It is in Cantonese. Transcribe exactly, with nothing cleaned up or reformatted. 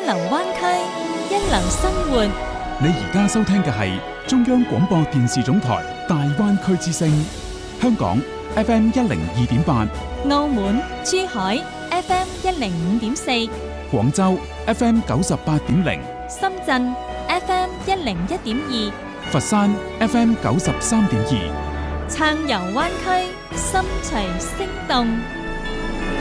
流灣區，一流生活。 你而家收聽嘅係中央廣播電視總台大灣區之聲，香港 F M 一零二點八， 澳門、珠海 F M 一零五點四， 廣州 F M 九十八點零， 深圳 F M 一零一點二， 佛山 F M 九十三點二， 暢遊灣區，心隨聲動。